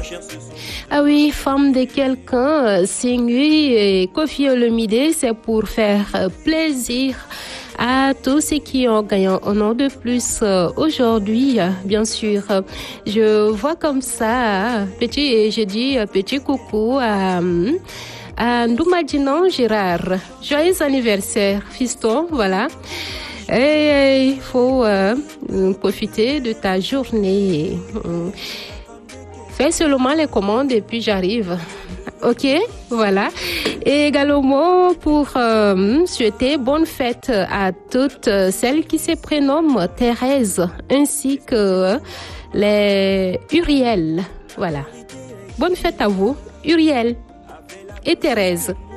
Ah oui, femme de quelqu'un, Singui et Koffi Olomide, c'est pour faire plaisir à tous ceux qui ont gagné un an de plus aujourd'hui. Bien sûr, je vois comme ça, je dis petit coucou à Ndoumadjinan Gérard. Joyeux anniversaire, fiston, voilà. Et il faut profiter de ta journée. Fais seulement les commandes et puis j'arrive. Ok, voilà. Et également pour souhaiter bonne fête à toutes celles qui se prénomment Thérèse ainsi que les Uriel. Voilà. Bonne fête à vous, Uriel et Thérèse.